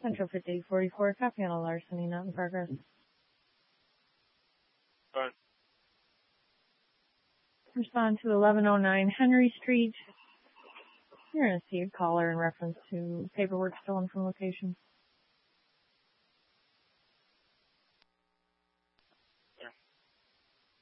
Central 5844, copy on a larceny not in progress. Fine. Respond to 1109 Henry Street. You're going to see a caller in reference to paperwork stolen from location.